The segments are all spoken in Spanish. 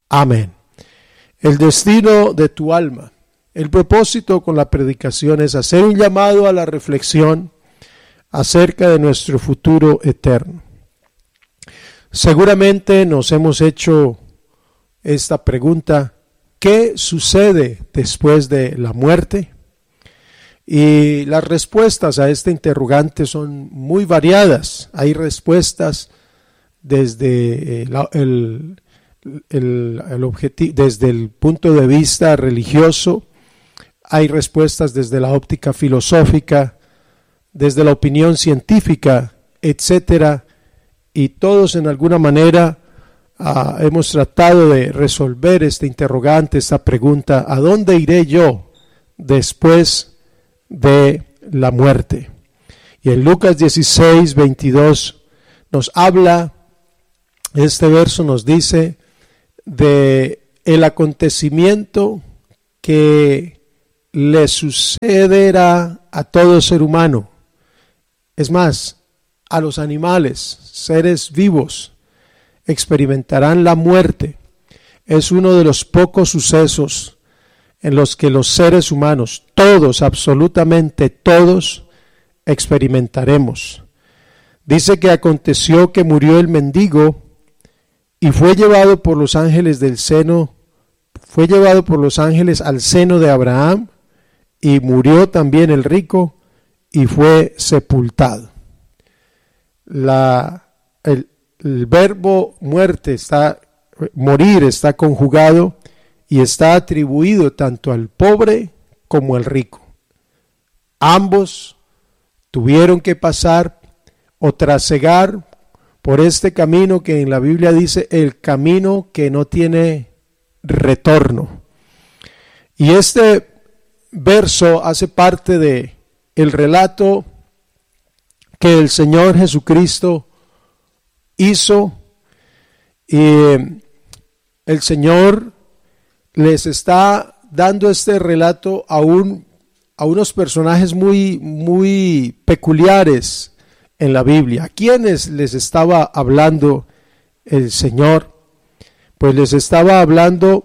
Amén. El destino de tu alma. El propósito con la predicación es hacer un llamado a la reflexión acerca de nuestro futuro eterno. Seguramente nos hemos hecho esta pregunta: ¿qué sucede después de la muerte? Y las respuestas a este interrogante son muy variadas. Hay respuestas desde desde el punto de vista religioso, hay respuestas desde la óptica filosófica, desde la opinión científica, etcétera, y todos en alguna manera hemos tratado de resolver este interrogante, esta pregunta: ¿a dónde iré yo después de la muerte? Y en Lucas 16, 22 nos habla, este verso nos dice de el acontecimiento que le sucederá a todo ser humano. Es más, a los animales, seres vivos, experimentarán la muerte. Es uno de los pocos sucesos en los que los seres humanos, todos, absolutamente todos, experimentaremos. Dice que aconteció que murió el mendigo y fue llevado por los ángeles al seno de Abraham, y murió también el rico y fue sepultado. El verbo morir está conjugado y está atribuido tanto al pobre como al rico. Ambos tuvieron que pasar o trasegar por este camino que en la Biblia dice el camino que no tiene retorno. Y este verso hace parte de el relato que el Señor Jesucristo hizo, y el Señor les está dando este relato a unos personajes muy peculiares en la Biblia. ¿A quiénes les estaba hablando el Señor? Pues les estaba hablando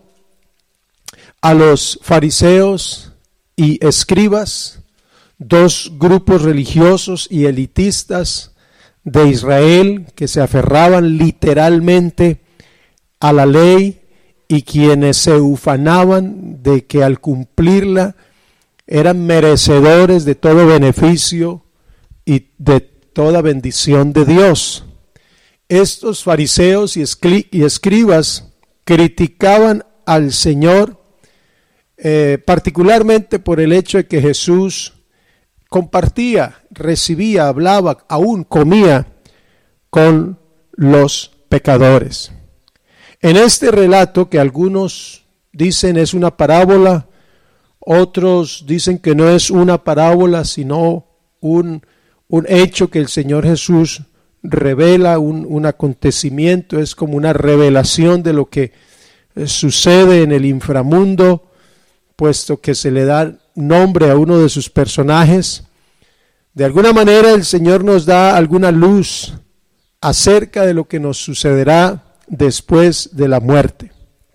a los fariseos y escribas, dos grupos religiosos y elitistas de Israel que se aferraban literalmente a la ley y quienes se ufanaban de que al cumplirla eran merecedores de todo beneficio y de toda bendición de Dios. Estos fariseos y escribas criticaban al Señor, particularmente por el hecho de que Jesús compartía, recibía, hablaba, aún comía con los pecadores. En este relato, que algunos dicen es una parábola, otros dicen que no es una parábola, sino un hecho que el Señor Jesús revela, un acontecimiento, es como una revelación de lo que sucede en el inframundo, puesto que se le da nombre a uno de sus personajes. De alguna manera el Señor nos da alguna luz acerca de lo que nos sucederá después de la muerte.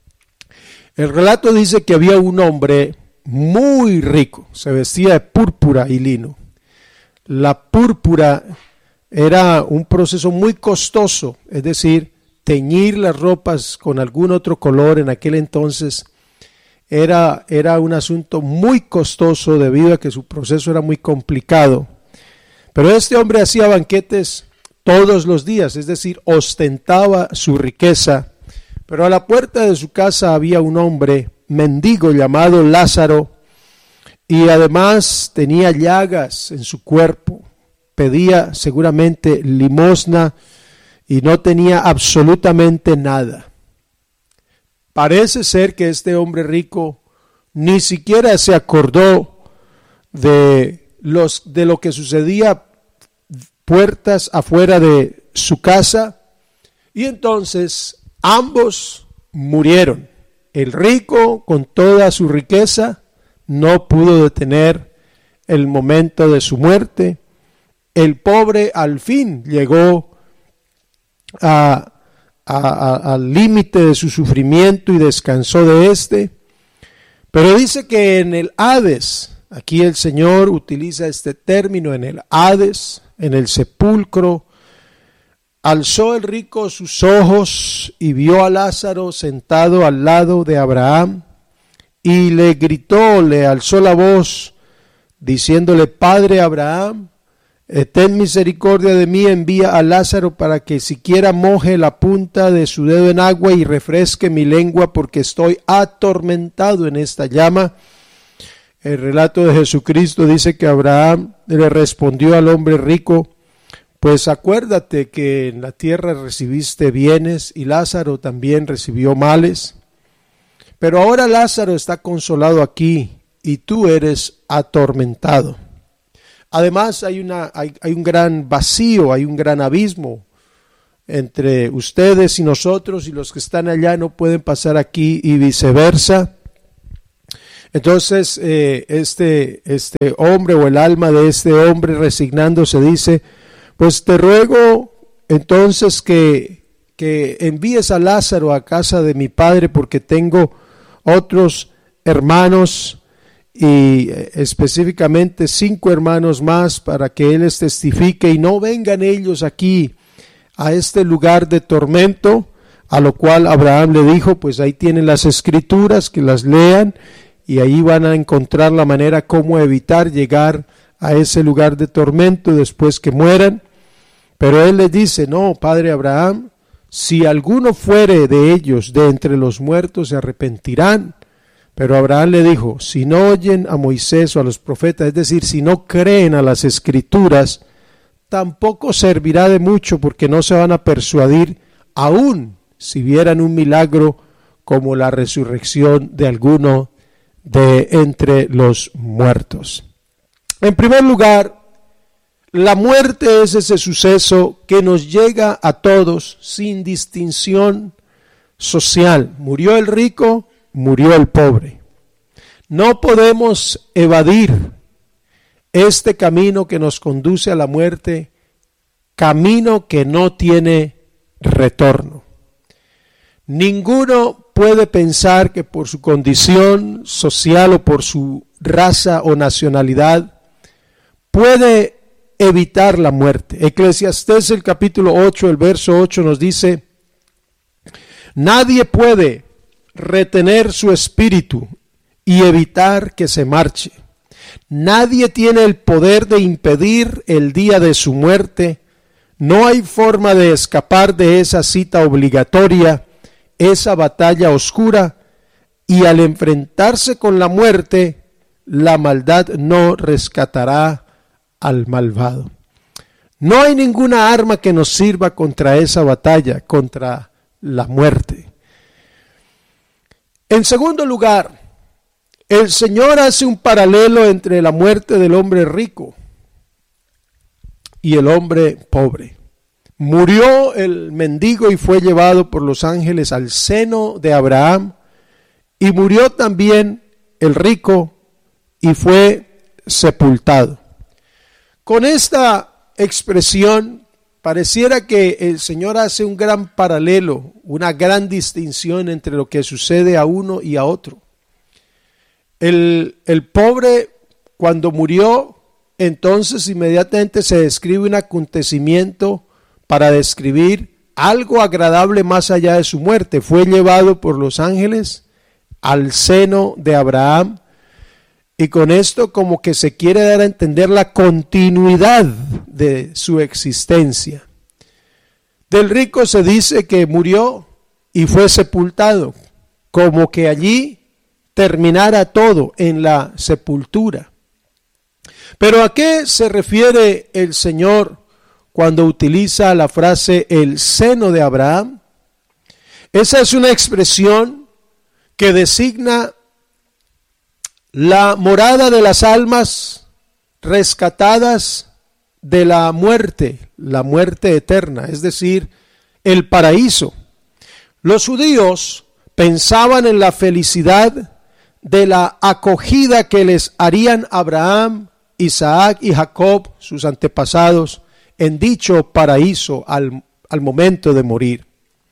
El relato dice que había un hombre muy rico, se vestía de púrpura y lino. La púrpura era un proceso muy costoso, es decir, teñir las ropas con algún otro color en aquel entonces era un asunto muy costoso debido a que su proceso era muy complicado. Pero este hombre hacía banquetes todos los días, es decir, ostentaba su riqueza. Pero a la puerta de su casa había un hombre mendigo llamado Lázaro, y además tenía llagas en su cuerpo, pedía seguramente limosna y no tenía absolutamente nada. Parece ser que este hombre rico ni siquiera se acordó de lo que sucedía puertas afuera de su casa, y entonces ambos murieron. El rico, con toda su riqueza, no pudo detener el momento de su muerte. El pobre al fin llegó a al límite de su sufrimiento y descansó de éste. Pero dice que en el Hades, aquí el Señor utiliza este término, en el Hades, en el sepulcro, alzó el rico sus ojos y vio a Lázaro sentado al lado de Abraham y le gritó, le alzó la voz, diciéndole: Padre Abraham, ten misericordia de mí, envía a Lázaro para que siquiera moje la punta de su dedo en agua y refresque mi lengua, porque estoy atormentado en esta llama. El relato de Jesucristo dice que Abraham le respondió al hombre rico: pues acuérdate que en la tierra recibiste bienes y Lázaro también recibió males, pero ahora Lázaro está consolado aquí y tú eres atormentado. Además hay un gran vacío, hay un gran abismo entre ustedes y nosotros, y los que están allá no pueden pasar aquí y viceversa. Entonces este hombre, o el alma de este hombre, resignándose, dice: pues te ruego entonces que envíes a Lázaro a casa de mi padre, porque tengo otros hermanos, y específicamente 5 hermanos más, para que él les testifique y no vengan ellos aquí a este lugar de tormento. A lo cual Abraham le dijo: pues ahí tienen las escrituras, que las lean, y ahí van a encontrar la manera cómo evitar llegar a ese lugar de tormento después que mueran. Pero él les dice: no, padre Abraham, si alguno fuere de ellos de entre los muertos, se arrepentirán. Pero Abraham le dijo: si no oyen a Moisés o a los profetas, es decir, si no creen a las escrituras, tampoco servirá de mucho, porque no se van a persuadir, aun si vieran un milagro como la resurrección de alguno de entre los muertos. En primer lugar, la muerte es ese suceso que nos llega a todos sin distinción social. Murió el rico, murió el pobre. No podemos evadir este camino que nos conduce a la muerte, camino que no tiene retorno. Ninguno puede pensar que por su condición social o por su raza o nacionalidad puede evitar la muerte. Eclesiastés, el capítulo 8, el verso 8 nos dice: nadie puede retener su espíritu y evitar que se marche. Nadie tiene el poder de impedir el día de su muerte. No hay forma de escapar de esa cita obligatoria, esa batalla oscura, y al enfrentarse con la muerte, la maldad no rescatará al malvado. No hay ninguna arma que nos sirva contra esa batalla, contra la muerte. En segundo lugar, el Señor hace un paralelo entre la muerte del hombre rico y el hombre pobre. Murió el mendigo y fue llevado por los ángeles al seno de Abraham, y murió también el rico y fue sepultado. Con esta expresión pareciera que el Señor hace un gran paralelo, una gran distinción entre lo que sucede a uno y a otro. El pobre, cuando murió, entonces inmediatamente se describe un acontecimiento para describir algo agradable más allá de su muerte. Fue llevado por los ángeles al seno de Abraham, y con esto como que se quiere dar a entender la continuidad de su existencia. Del rico se dice que murió y fue sepultado, como que allí terminara todo en la sepultura. Pero ¿a qué se refiere el Señor cuando utiliza la frase el seno de Abraham? Esa es una expresión que designa la morada de las almas rescatadas de la muerte eterna, es decir, el paraíso. Los judíos pensaban en la felicidad de la acogida que les harían Abraham, Isaac y Jacob, sus antepasados, en dicho paraíso al momento de morir.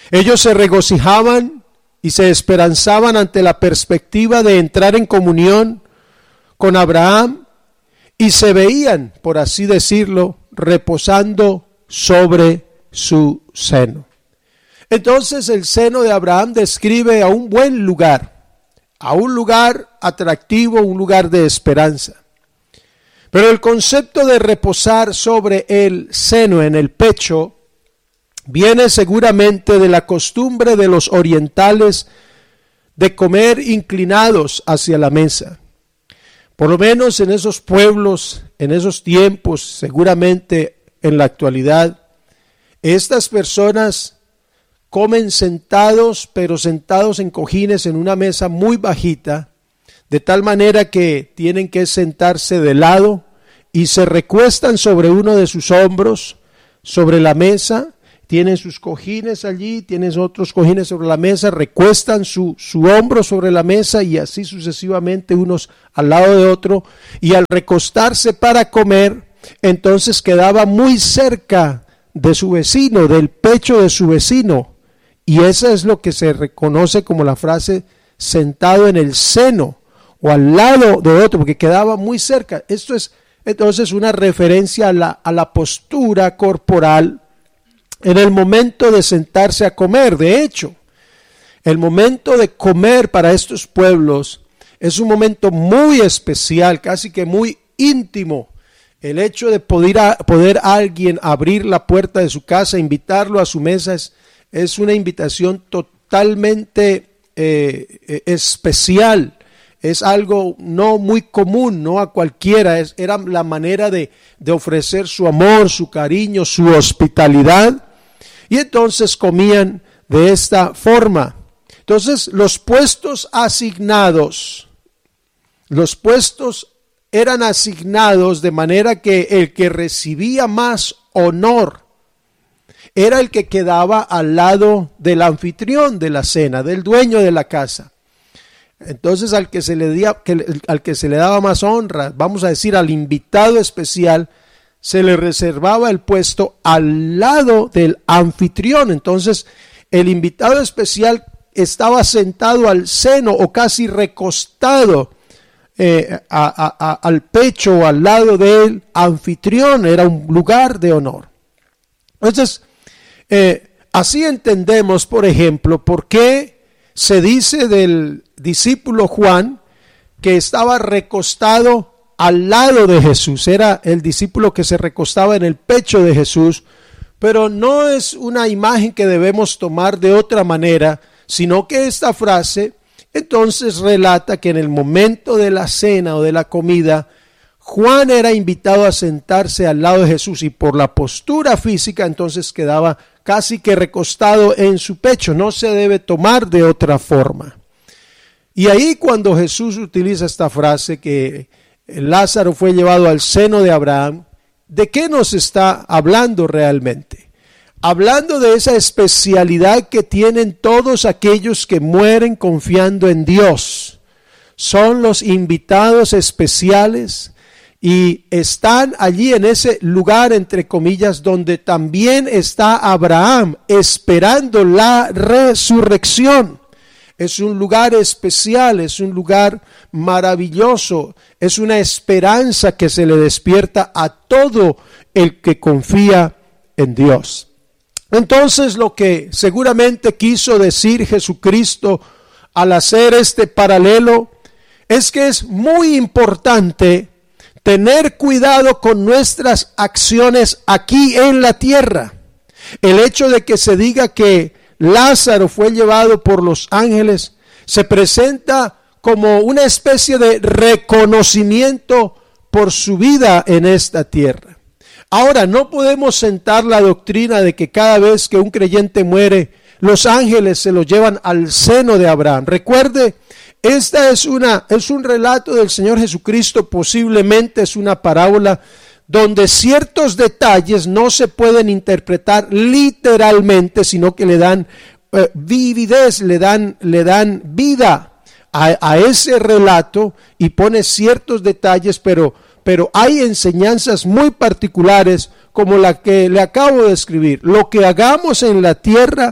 Ellos se regocijaban y se esperanzaban ante la perspectiva de entrar en comunión con Abraham y se veían, por así decirlo, reposando sobre su seno. Entonces el seno de Abraham describe a un buen lugar, a un lugar atractivo, un lugar de esperanza. Pero el concepto de reposar sobre el seno, en el pecho, viene seguramente de la costumbre de los orientales de comer inclinados hacia la mesa. Por lo menos en esos pueblos, en esos tiempos, seguramente en la actualidad, estas personas comen sentados, pero sentados en cojines en una mesa muy bajita, de tal manera que tienen que sentarse de lado y se recuestan sobre uno de sus hombros, sobre la mesa. Tienen sus cojines allí, tienen otros cojines sobre la mesa, recuestan su hombro sobre la mesa y así sucesivamente, unos al lado de otro. Y al recostarse para comer, entonces quedaba muy cerca de su vecino, del pecho de su vecino. Y eso es lo que se reconoce como la frase sentado en el seno o al lado de otro, porque quedaba muy cerca. Esto es entonces una referencia a la postura corporal en el momento de sentarse a comer. De hecho, el momento de comer para estos pueblos es un momento muy especial, casi que muy íntimo. El hecho de poder alguien abrir la puerta de su casa, invitarlo a su mesa, es una invitación totalmente especial. Es algo no muy común, no a cualquiera. Era la manera de ofrecer su amor, su cariño, su hospitalidad. Y entonces comían de esta forma. Entonces los puestos eran asignados de manera que el que recibía más honor era el que quedaba al lado del anfitrión de la cena, del dueño de la casa. Entonces al que se le daba más honra, vamos a decir al invitado especial, se le reservaba el puesto al lado del anfitrión. Entonces el invitado especial estaba sentado al seno o casi recostado al pecho o al lado del anfitrión. Era un lugar de honor. Entonces así entendemos, por ejemplo, por qué se dice del discípulo Juan que estaba recostado al lado de Jesús. Era el discípulo que se recostaba en el pecho de Jesús, pero no es una imagen que debemos tomar de otra manera, sino que esta frase entonces relata que en el momento de la cena o de la comida, Juan era invitado a sentarse al lado de Jesús y por la postura física entonces quedaba casi que recostado en su pecho. No se debe tomar de otra forma. Y ahí cuando Jesús utiliza esta frase que Lázaro fue llevado al seno de Abraham, ¿de qué nos está hablando realmente? Hablando de esa especialidad que tienen todos aquellos que mueren confiando en Dios. Son los invitados especiales y están allí en ese lugar, entre comillas, donde también está Abraham esperando la resurrección. Es un lugar especial, es un lugar maravilloso, es una esperanza que se le despierta a todo el que confía en Dios. Entonces lo que seguramente quiso decir Jesucristo al hacer este paralelo es que es muy importante tener cuidado con nuestras acciones aquí en la tierra. El hecho de que se diga que Lázaro fue llevado por los ángeles se presenta como una especie de reconocimiento por su vida en esta tierra. Ahora, no podemos sentar la doctrina de que cada vez que un creyente muere, los ángeles se lo llevan al seno de Abraham. Recuerde, esta es un relato del Señor Jesucristo, posiblemente es una parábola donde ciertos detalles no se pueden interpretar literalmente, sino que le dan vividez, le dan vida a ese relato y pone ciertos detalles, pero hay enseñanzas muy particulares como la que le acabo de escribir. Lo que hagamos en la tierra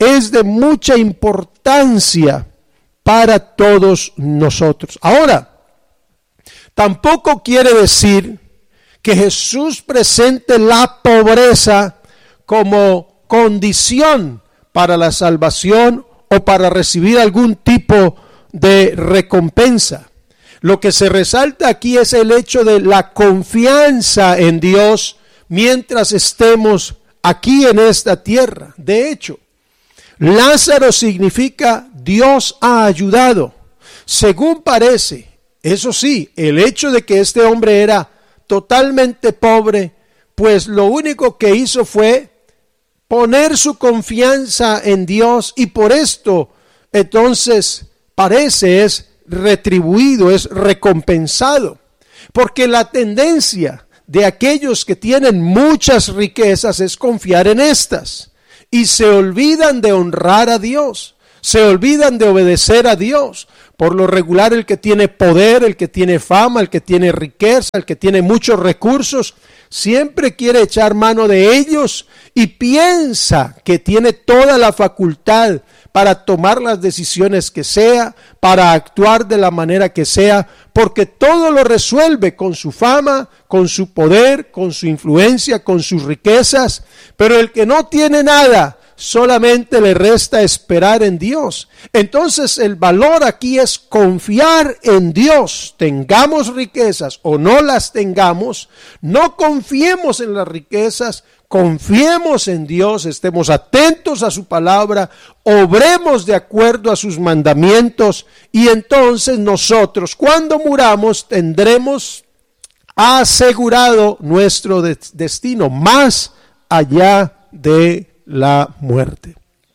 es de mucha importancia para todos nosotros. Ahora, tampoco quiere decir que Jesús presente la pobreza como condición para la salvación o para recibir algún tipo de recompensa. Lo que se resalta aquí es el hecho de la confianza en Dios mientras estemos aquí en esta tierra. De hecho, Lázaro significa Dios ha ayudado. Según parece, eso sí, el hecho de que este hombre era totalmente pobre, pues lo único que hizo fue poner su confianza en Dios y por esto entonces parece es retribuido, es recompensado. Porque la tendencia de aquellos que tienen muchas riquezas es confiar en estas y se olvidan de honrar a Dios, se olvidan de obedecer a Dios. Por lo regular, el que tiene poder, el que tiene fama, el que tiene riqueza, el que tiene muchos recursos, siempre quiere echar mano de ellos y piensa que tiene toda la facultad para tomar las decisiones que sea, para actuar de la manera que sea, porque todo lo resuelve con su fama, con su poder, con su influencia, con sus riquezas. Pero el que no tiene nada, solamente le resta esperar en Dios. Entonces el valor aquí es confiar en Dios. Tengamos riquezas o no las tengamos, no confiemos en las riquezas, confiemos en Dios, estemos atentos a su palabra, obremos de acuerdo a sus mandamientos y entonces nosotros cuando muramos tendremos asegurado nuestro destino más allá de la muerte.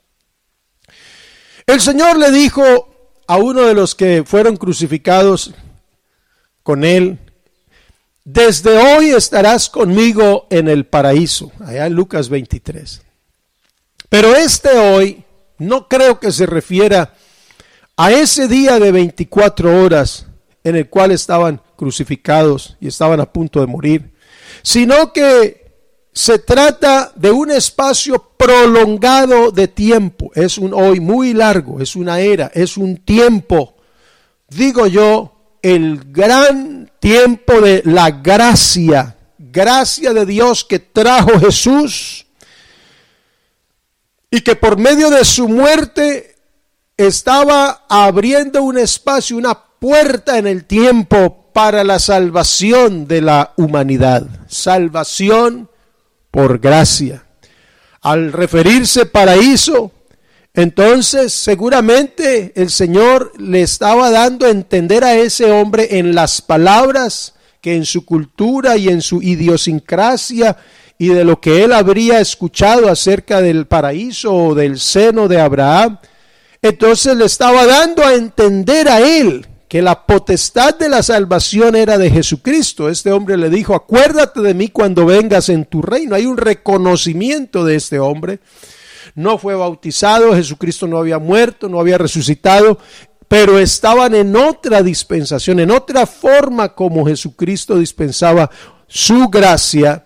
El Señor le dijo a uno de los que fueron crucificados con él: desde hoy estarás conmigo en el paraíso, allá en Lucas 23. Pero este hoy no creo que se refiera a ese día de 24 horas en el cual estaban crucificados y estaban a punto de morir, sino que se trata de un espacio prolongado de tiempo. Es un hoy muy largo, es una era, es un tiempo, digo yo, el gran tiempo de la gracia de Dios que trajo Jesús y que por medio de su muerte estaba abriendo un espacio, una puerta en el tiempo para la salvación de la humanidad. Salvación por gracia. Al referirse paraíso, entonces seguramente el Señor le estaba dando a entender a ese hombre en las palabras que en su cultura y en su idiosincrasia y de lo que él habría escuchado acerca del paraíso o del seno de Abraham, entonces le estaba dando a entender a él que la potestad de la salvación era de Jesucristo. Este hombre le dijo: acuérdate de mí cuando vengas en tu reino. Hay un reconocimiento de este hombre. No fue bautizado, Jesucristo no había muerto, no había resucitado, pero estaban en otra dispensación, en otra forma como Jesucristo dispensaba su gracia.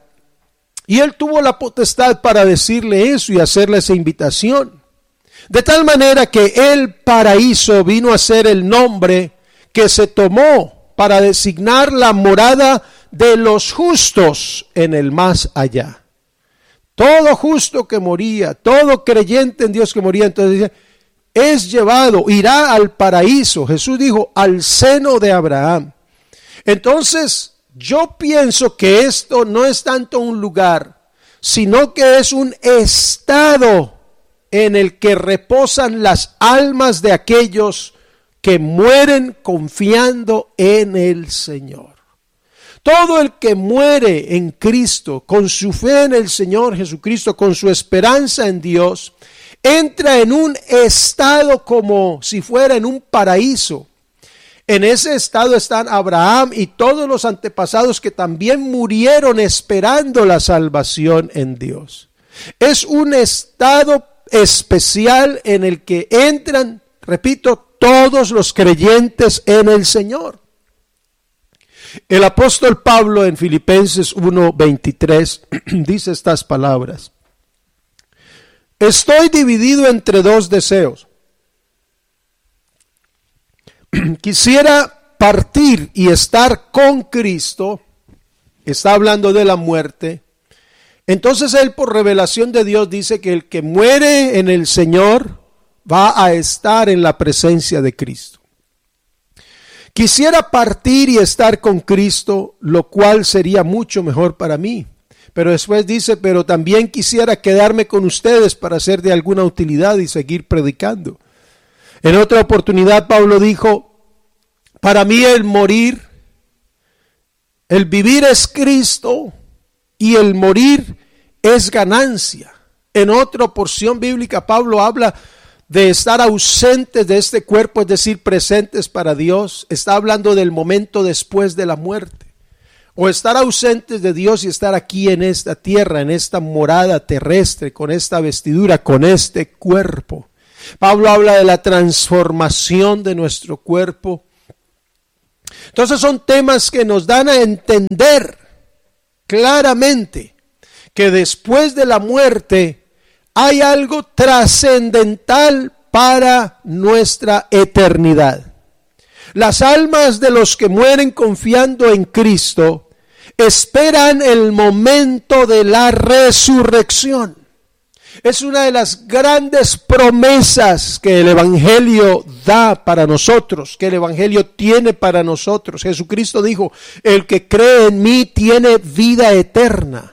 Y él tuvo la potestad para decirle eso y hacerle esa invitación. De tal manera que el paraíso vino a ser el nombre que se tomó para designar la morada de los justos en el más allá. Todo justo que moría, todo creyente en Dios que moría, entonces dice, es llevado, irá al paraíso. Jesús dijo, al seno de Abraham. Entonces, yo pienso que esto no es tanto un lugar, sino que es un estado en el que reposan las almas de aquellos que mueren confiando en el Señor. Todo el que muere en Cristo, con su fe en el Señor Jesucristo, con su esperanza en Dios, entra en un estado como si fuera en un paraíso. En ese estado están Abraham y todos los antepasados que también murieron esperando la salvación en Dios. Es un estado especial en el que entran, repito, todos los creyentes en el Señor. El apóstol Pablo en Filipenses 1:23 dice estas palabras: estoy dividido entre dos deseos. Quisiera partir y estar con Cristo, está hablando de la muerte. Entonces él, por revelación de Dios, dice que el que muere en el Señor va a estar en la presencia de Cristo. Quisiera partir y estar con Cristo, lo cual sería mucho mejor para mí. Pero después dice, pero también quisiera quedarme con ustedes para ser de alguna utilidad y seguir predicando. En otra oportunidad Pablo dijo, para mí el vivir es Cristo y el morir es ganancia. En otra porción bíblica Pablo habla de estar ausentes de este cuerpo, es decir, presentes para Dios. Está hablando del momento después de la muerte. O estar ausentes de Dios y estar aquí en esta tierra, en esta morada terrestre, con esta vestidura, con este cuerpo. Pablo habla de la transformación de nuestro cuerpo. Entonces son temas que nos dan a entender claramente que después de la muerte hay algo trascendental para nuestra eternidad. Las almas de los que mueren confiando en Cristo esperan el momento de la resurrección. Es una de las grandes promesas que el Evangelio da para nosotros, que el Evangelio tiene para nosotros. Jesucristo dijo, el que cree en mí tiene vida eterna.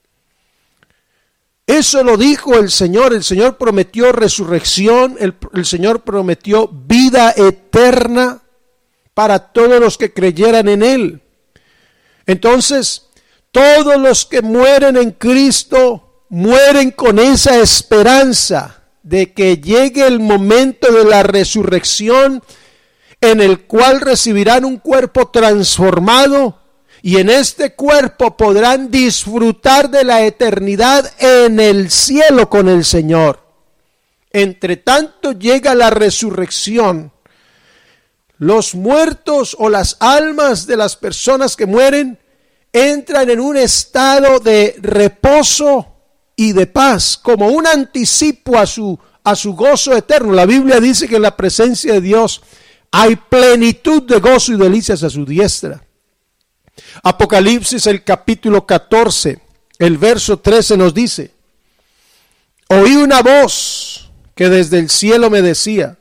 Eso lo dijo el Señor prometió resurrección, el Señor prometió vida eterna para todos los que creyeran en Él. Entonces, todos los que mueren en Cristo mueren con esa esperanza de que llegue el momento de la resurrección en el cual recibirán un cuerpo transformado y en este cuerpo podrán disfrutar de la eternidad en el cielo con el Señor. Entre tanto llega la resurrección, los muertos o las almas de las personas que mueren entran en un estado de reposo y de paz, como un anticipo a su gozo eterno. La Biblia dice que en la presencia de Dios hay plenitud de gozo y delicias a su diestra. Apocalipsis, el capítulo 14, el verso 13 nos dice, oí una voz que desde el cielo me decía,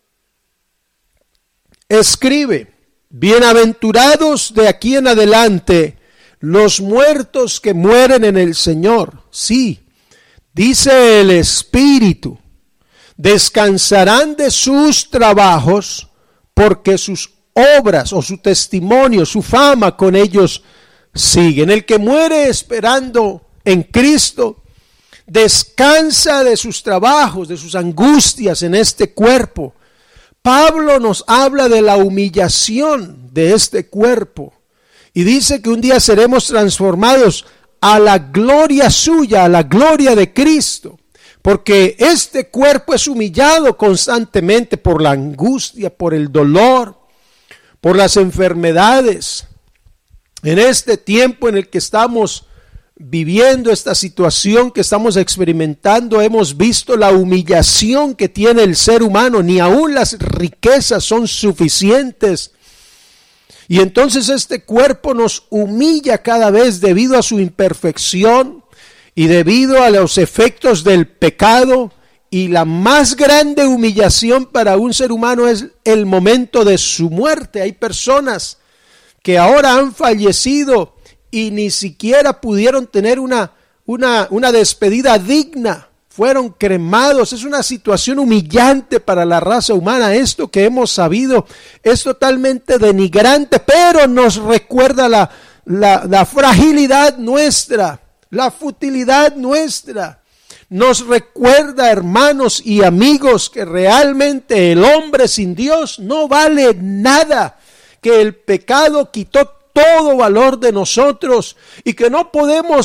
escribe, bienaventurados de aquí en adelante los muertos que mueren en el Señor. Sí, dice el Espíritu, descansarán de sus trabajos porque sus obras o su testimonio, su fama con ellos siguen. El que muere esperando en Cristo descansa de sus trabajos, de sus angustias en este cuerpo. Pablo nos habla de la humillación de este cuerpo y dice que un día seremos transformados a la gloria suya, a la gloria de Cristo, porque este cuerpo es humillado constantemente por la angustia, por el dolor, por las enfermedades. En este tiempo en el que estamos viviendo, esta situación que estamos experimentando, hemos visto la humillación que tiene el ser humano. Ni aún las riquezas son suficientes. Y entonces este cuerpo nos humilla cada vez debido a su imperfección y debido a los efectos del pecado. Y la más grande humillación para un ser humano es el momento de su muerte. Hay personas que ahora han fallecido y ni siquiera pudieron tener una despedida digna. Fueron cremados. Es una situación humillante para la raza humana. Esto que hemos sabido es totalmente denigrante, pero nos recuerda la fragilidad nuestra, la futilidad nuestra. Nos recuerda, hermanos y amigos, que realmente el hombre sin Dios no vale nada, que el pecado quitó todo valor de nosotros y que no podemos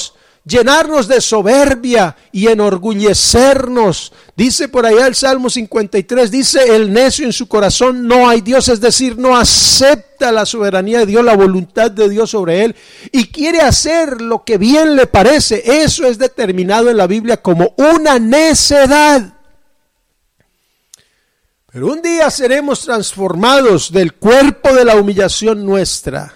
llenarnos de soberbia y enorgullecernos. Dice por allá el Salmo 53, dice el necio en su corazón no hay Dios, es decir, no acepta la soberanía de Dios, la voluntad de Dios sobre él y quiere hacer lo que bien le parece. Eso es determinado en la Biblia como una necedad. Pero un día seremos transformados del cuerpo de la humillación nuestra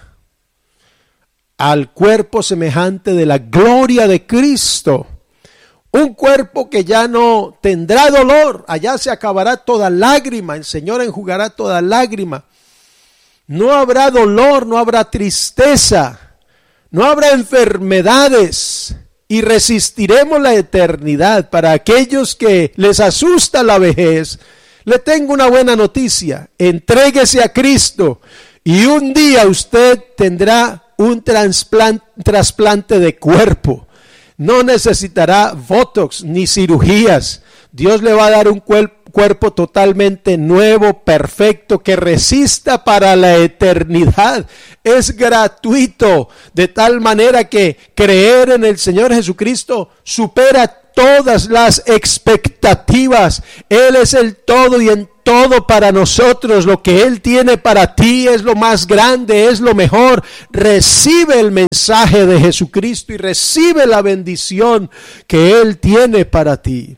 al cuerpo semejante de la gloria de Cristo. Un cuerpo que ya no tendrá dolor, allá se acabará toda lágrima, el Señor enjugará toda lágrima. No habrá dolor, no habrá tristeza, no habrá enfermedades y resistiremos la eternidad. Para aquellos que les asusta la vejez, le tengo una buena noticia: entréguese a Cristo y un día usted tendrá un trasplante de cuerpo. No necesitará botox ni cirugías. Dios le va a dar un cuerpo totalmente nuevo, perfecto, que resista para la eternidad. Es gratuito, de tal manera que creer en el Señor Jesucristo supera todas las expectativas. Él es el todo y en todo para nosotros. Lo que Él tiene para ti es lo más grande, es lo mejor. Recibe el mensaje de Jesucristo y recibe la bendición que Él tiene para ti.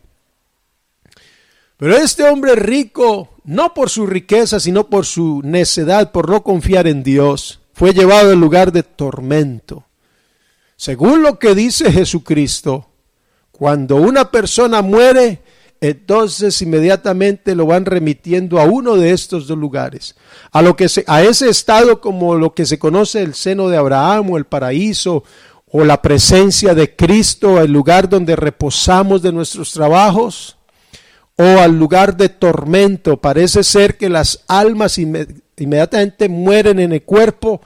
Pero este hombre rico, no por su riqueza, sino por su necedad, por no confiar en Dios, fue llevado al lugar de tormento. Según lo que dice Jesucristo, cuando una persona muere, entonces inmediatamente lo van remitiendo a uno de estos dos lugares, a ese estado como lo que se conoce el seno de Abraham o el paraíso o la presencia de Cristo, el lugar donde reposamos de nuestros trabajos, o al lugar de tormento. Parece ser que las almas inmediatamente mueren en el cuerpo,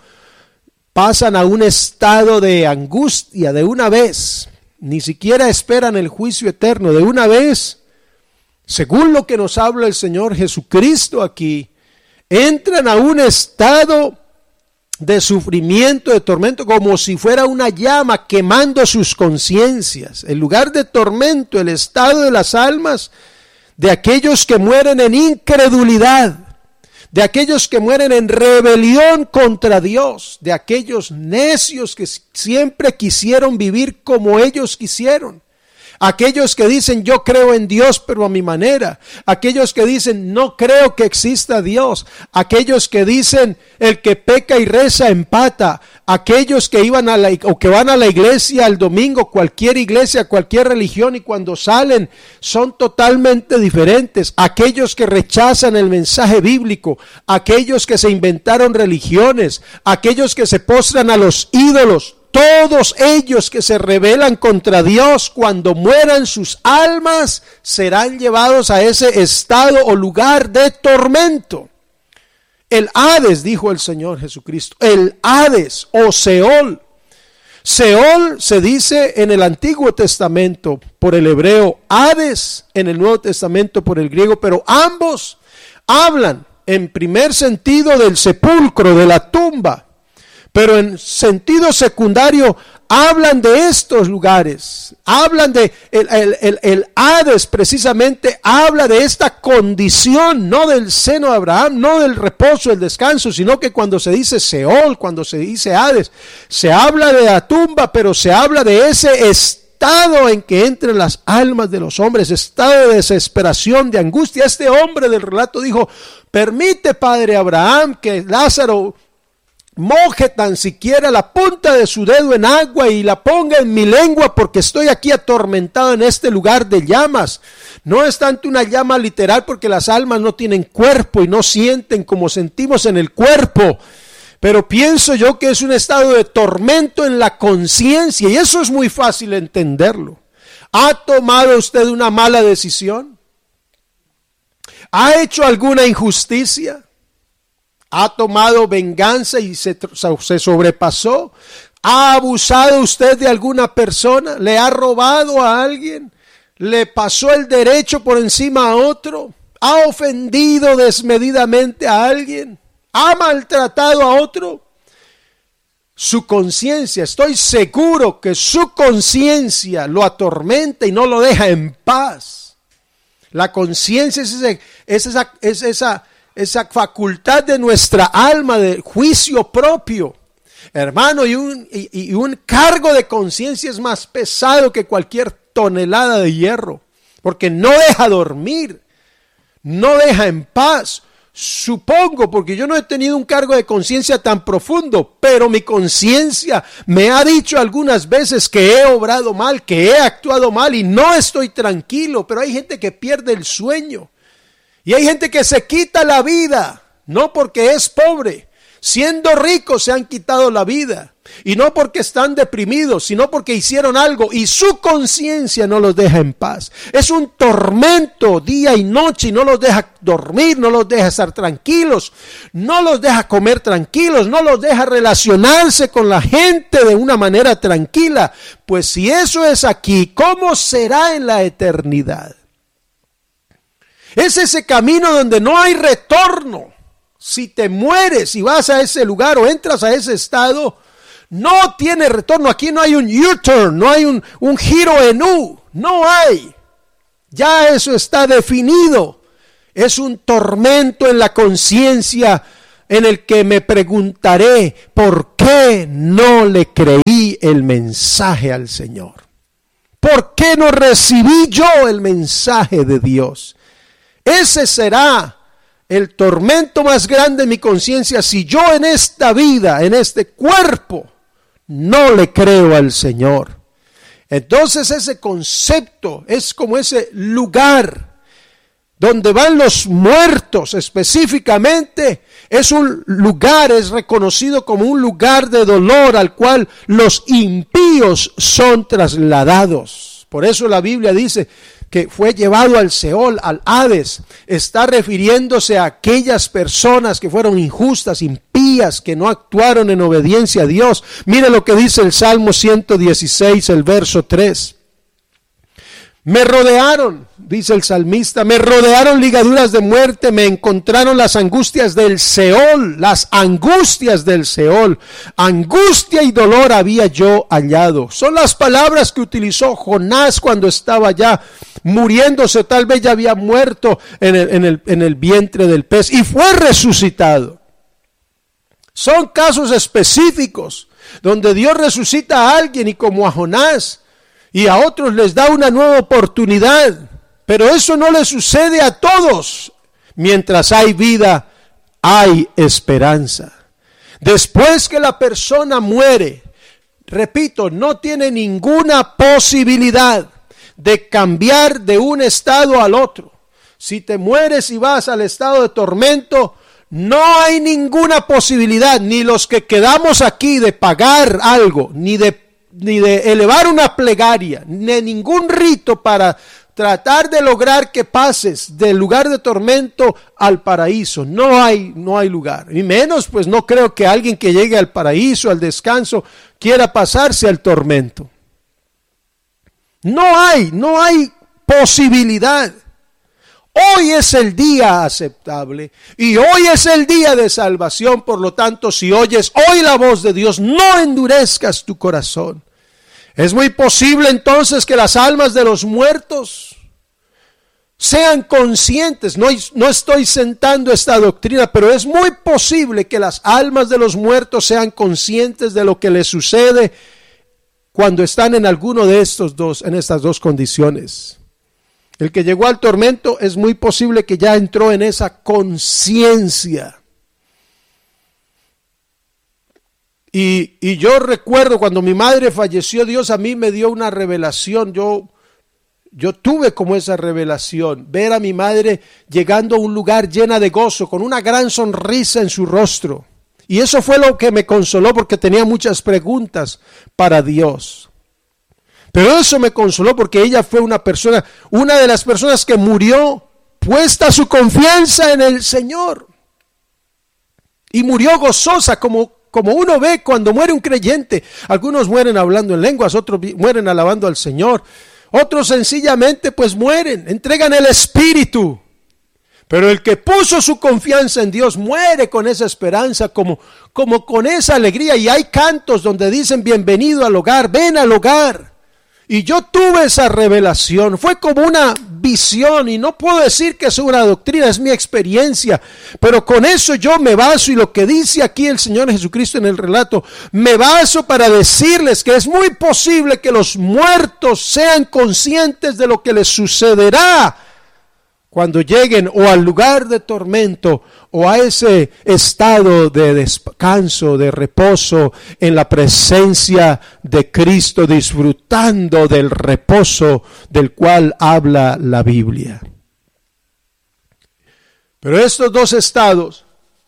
pasan a un estado de angustia de una vez, ni siquiera esperan el juicio eterno, de una vez, según lo que nos habla el Señor Jesucristo aquí, entran a un estado de sufrimiento, de tormento, como si fuera una llama quemando sus conciencias. El lugar de tormento, el estado de las almas de aquellos que mueren en incredulidad, de aquellos que mueren en rebelión contra Dios, de aquellos necios que siempre quisieron vivir como ellos quisieron. Aquellos que dicen yo creo en Dios pero a mi manera, aquellos que dicen no creo que exista Dios, aquellos que dicen el que peca y reza empata, aquellos que iban que van a la iglesia el domingo, cualquier iglesia, cualquier religión, y cuando salen son totalmente diferentes, aquellos que rechazan el mensaje bíblico, aquellos que se inventaron religiones, aquellos que se postran a los ídolos. Todos ellos que se rebelan contra Dios, cuando mueran sus almas, serán llevados a ese estado o lugar de tormento. El Hades, dijo el Señor Jesucristo, el Hades o Seol. Seol se dice en el Antiguo Testamento por el hebreo, Hades en el Nuevo Testamento por el griego, pero ambos hablan en primer sentido del sepulcro, de la tumba. Pero en sentido secundario hablan de estos lugares, hablan de el Hades precisamente, habla de esta condición, no del seno de Abraham, no del reposo, el descanso, sino que cuando se dice Seol, cuando se dice Hades, se habla de la tumba, pero se habla de ese estado en que entran las almas de los hombres, estado de desesperación, de angustia. Este hombre del relato dijo, permite, Padre Abraham, que Lázaro moje tan siquiera la punta de su dedo en agua y la ponga en mi lengua, porque estoy aquí atormentado en este lugar de llamas. No es tanto una llama literal, porque las almas no tienen cuerpo y no sienten como sentimos en el cuerpo, pero pienso yo que es un estado de tormento en la conciencia, y eso es muy fácil entenderlo. ¿Ha tomado usted una mala decisión? ¿Ha hecho alguna injusticia? ¿Ha tomado venganza y se sobrepasó? ¿Ha abusado usted de alguna persona? ¿Le ha robado a alguien? ¿Le pasó el derecho por encima a otro? ¿Ha ofendido desmedidamente a alguien? ¿Ha maltratado a otro? su conciencia, estoy seguro que su conciencia lo atormenta y no lo deja en paz. La conciencia es esa facultad de nuestra alma de juicio propio. Hermano, y un cargo de conciencia es más pesado que cualquier tonelada de hierro, porque no deja dormir, no deja en paz. Supongo, porque yo no he tenido un cargo de conciencia tan profundo, pero mi conciencia me ha dicho algunas veces que he obrado mal, que he actuado mal y no estoy tranquilo. Pero hay gente que pierde el sueño y hay gente que se quita la vida, no porque es pobre. Siendo ricos se han quitado la vida, y no porque están deprimidos, sino porque hicieron algo y su conciencia no los deja en paz. Es un tormento día y noche y no los deja dormir, no los deja estar tranquilos, no los deja comer tranquilos, no los deja relacionarse con la gente de una manera tranquila. Pues si eso es aquí, ¿cómo será en la eternidad? Es ese camino donde no hay retorno. Si te mueres y vas a ese lugar o entras a ese estado, no tiene retorno. Aquí no hay un U-turn, no hay un giro en U, no hay. Ya eso está definido. Es un tormento en la conciencia en el que me preguntaré, ¿por qué no le creí el mensaje al Señor? ¿Por qué no recibí yo el mensaje de Dios? Ese será el tormento más grande de mi conciencia si yo en esta vida, en este cuerpo, no le creo al Señor. Entonces ese concepto es como ese lugar donde van los muertos específicamente. Es un lugar, es reconocido como un lugar de dolor al cual los impíos son trasladados. Por eso la Biblia dice que fue llevado al Seol, al Hades. Está refiriéndose a aquellas personas que fueron injustas, impías, que no actuaron en obediencia a Dios. Mire lo que dice el Salmo 116, el verso 3. Me rodearon, dice el salmista, me rodearon ligaduras de muerte, me encontraron las angustias del Seol, las angustias del Seol. Angustia y dolor había yo hallado. Son las palabras que utilizó Jonás cuando estaba ya muriéndose, tal vez ya había muerto en el vientre del pez y fue resucitado. Son casos específicos donde Dios resucita a alguien y como a Jonás, y a otros les da una nueva oportunidad. Pero eso no le sucede a todos. Mientras hay vida, hay esperanza. Después que la persona muere, repito, no tiene ninguna posibilidad de cambiar de un estado al otro. Si te mueres y vas al estado de tormento, no hay ninguna posibilidad, ni los que quedamos aquí, de pagar algo, ni de elevar una plegaria, ni ningún rito para tratar de lograr que pases del lugar de tormento al paraíso. No hay lugar. Y menos, pues no creo que alguien que llegue al paraíso, al descanso, quiera pasarse al tormento. No hay posibilidad. Hoy es el día aceptable y hoy es el día de salvación. Por lo tanto, si oyes hoy la voz de Dios, no endurezcas tu corazón. Es muy posible entonces que las almas de los muertos sean conscientes. No estoy sentando esta doctrina, pero es muy posible que las almas de los muertos sean conscientes de lo que les sucede cuando están en alguno de en estas dos condiciones. El que llegó al tormento es muy posible que ya entró en esa conciencia. Y yo recuerdo cuando mi madre falleció, Dios a mí me dio una revelación. Yo tuve como esa revelación, ver a mi madre llegando a un lugar llena de gozo, con una gran sonrisa en su rostro. Y eso fue lo que me consoló, porque tenía muchas preguntas para Dios. Pero eso me consoló porque ella fue una de las personas que murió puesta su confianza en el Señor. Y murió gozosa, como uno ve cuando muere un creyente. Algunos mueren hablando en lenguas, otros mueren alabando al Señor. Otros sencillamente pues mueren, entregan el espíritu. Pero el que puso su confianza en Dios muere con esa esperanza, como con esa alegría. Y hay cantos donde dicen: bienvenido al hogar, ven al hogar. Y yo tuve esa revelación, fue como una visión, y no puedo decir que es una doctrina, es mi experiencia, pero con eso yo me baso, y lo que dice aquí el Señor Jesucristo en el relato, me baso para decirles que es muy posible que los muertos sean conscientes de lo que les sucederá cuando lleguen o al lugar de tormento o a ese estado de descanso, de reposo en la presencia de Cristo, disfrutando del reposo del cual habla la Biblia. Pero estos dos estados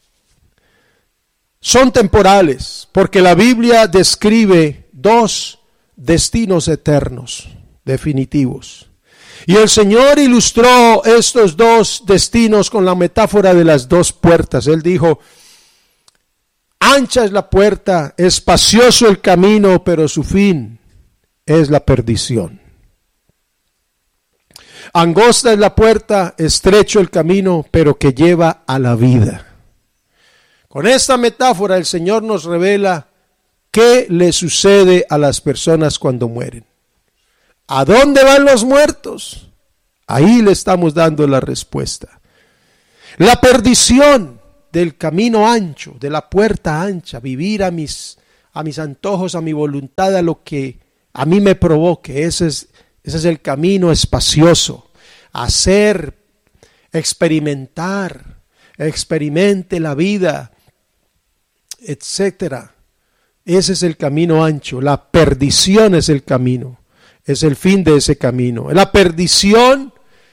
son temporales, porque la Biblia describe dos destinos eternos, definitivos. Y el Señor ilustró estos dos destinos con la metáfora de las dos puertas. Él dijo: ancha es la puerta, espacioso el camino, pero su fin es la perdición. Angosta es la puerta, estrecho el camino, pero que lleva a la vida. Con esta metáfora el Señor nos revela qué le sucede a las personas cuando mueren. ¿A dónde van los muertos? Ahí le estamos dando la respuesta. La perdición del camino ancho, de la puerta ancha, vivir a mis antojos, a mi voluntad, a lo que a mí me provoque. Ese es el camino espacioso. Hacer, experimente la vida, etcétera. Ese es el camino ancho. La perdición es el camino. Es el fin de ese camino. La perdición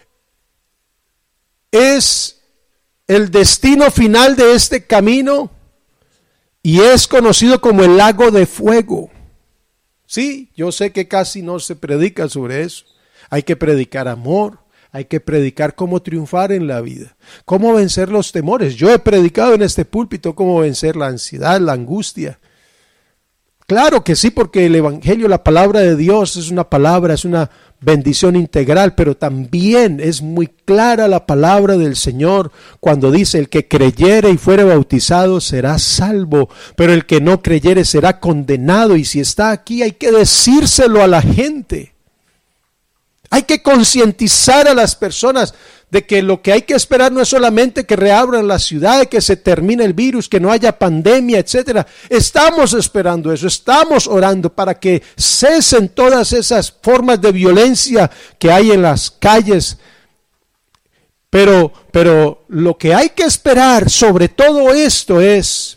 es el destino final de este camino y es conocido como el lago de fuego. Sí, yo sé que casi no se predica sobre eso. Hay que predicar amor, hay que predicar cómo triunfar en la vida, cómo vencer los temores. Yo he predicado en este púlpito cómo vencer la ansiedad, la angustia. Claro que sí, porque el Evangelio, la palabra de Dios es una palabra, es una bendición integral, pero también es muy clara la palabra del Señor cuando dice: el que creyere y fuere bautizado será salvo, pero el que no creyere será condenado. Y si está aquí, hay que decírselo a la gente. Hay que concientizar a las personas de que lo que hay que esperar no es solamente que reabran la ciudad, que se termine el virus, que no haya pandemia, etcétera. Estamos esperando eso, estamos orando para que cesen todas esas formas de violencia que hay en las calles. Pero lo que hay que esperar sobre todo esto es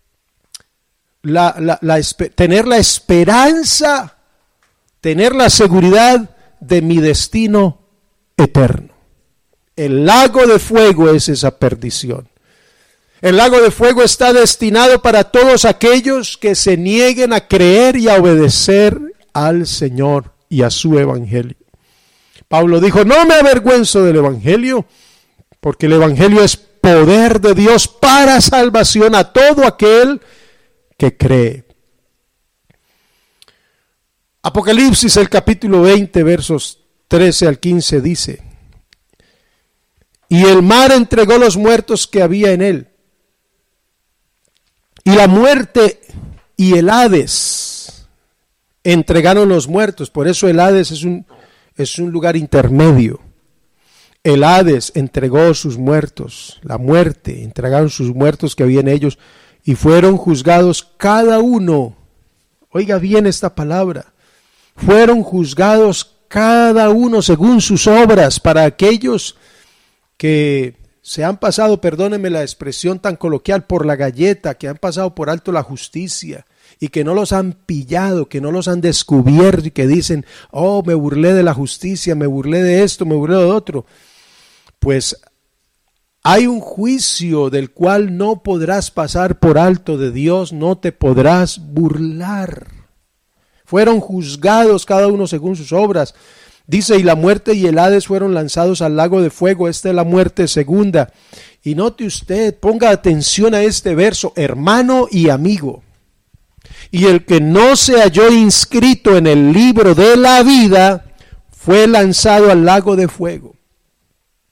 tener la esperanza, tener la seguridad de mi destino eterno. El lago de fuego es esa perdición. El lago de fuego está destinado para todos aquellos que se nieguen a creer y a obedecer al Señor y a su evangelio. Pablo dijo: no me avergüenzo del evangelio, porque el evangelio es poder de Dios para salvación a todo aquel que cree. Apocalipsis, el capítulo 20, versos 13 al 15 dice: y el mar entregó los muertos que había en él, y la muerte y el Hades entregaron los muertos. Por eso el Hades es un lugar intermedio. El Hades entregó sus muertos, la muerte entregaron sus muertos que había en ellos, y fueron juzgados cada uno. Oiga bien esta palabra. Fueron juzgados cada uno según sus obras. Para aquellos que se han pasado, perdónenme la expresión tan coloquial, por la galleta, que han pasado por alto la justicia y que no los han pillado, que no los han descubierto y que dicen: oh, me burlé de la justicia, me burlé de esto, me burlé de otro. Pues hay un juicio del cual no podrás pasar por alto de Dios, no te podrás burlar. Fueron juzgados cada uno según sus obras. Dice: y la muerte y el Hades fueron lanzados al lago de fuego. Esta es la muerte segunda. Y note usted, ponga atención a este verso, hermano y amigo. Y el que no se halló inscrito en el libro de la vida fue lanzado al lago de fuego.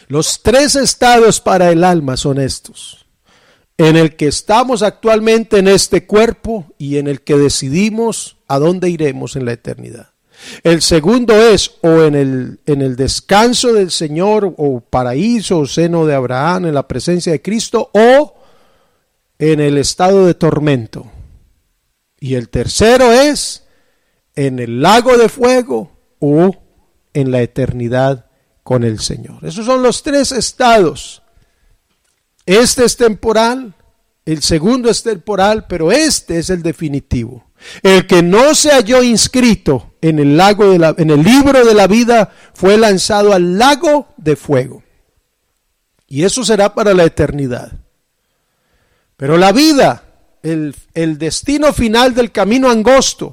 Los tres estados para el alma son estos: en el que estamos actualmente en este cuerpo y en el que decidimos a dónde iremos en la eternidad. El segundo es o en el descanso del Señor, o paraíso, o seno de Abraham, en la presencia de Cristo, o en el estado de tormento. Y el tercero es en el lago de fuego o en la eternidad con el Señor. Esos son los tres estados. Este es temporal, el segundo es temporal, pero este es el definitivo. El que no se halló inscrito en el libro de la vida fue lanzado al lago de fuego. Y eso será para la eternidad. Pero la vida, el destino final del camino angosto,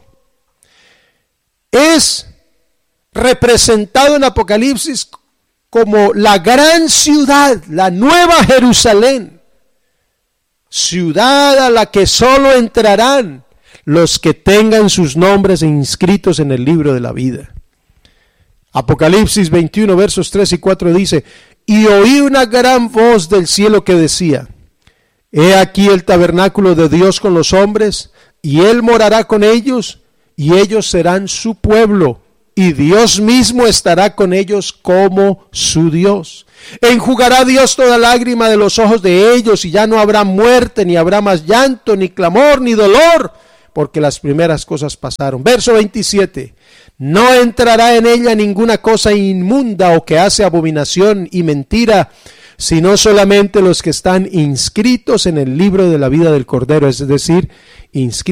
es representado en Apocalipsis como la gran ciudad, la nueva Jerusalén, ciudad a la que solo entrarán los que tengan sus nombres inscritos en el libro de la vida. Apocalipsis 21 versos 3 y 4 dice: y oí una gran voz del cielo que decía: he aquí el tabernáculo de Dios con los hombres, y Él morará con ellos, y ellos serán su pueblo, y Dios mismo estará con ellos como su Dios. Enjugará Dios toda lágrima de los ojos de ellos, y ya no habrá muerte, ni habrá más llanto, ni clamor, ni dolor, porque las primeras cosas pasaron. Verso 27. No entrará en ella ninguna cosa inmunda o que hace abominación y mentira, sino solamente los que están inscritos en el libro de la vida del Cordero, es decir, inscritos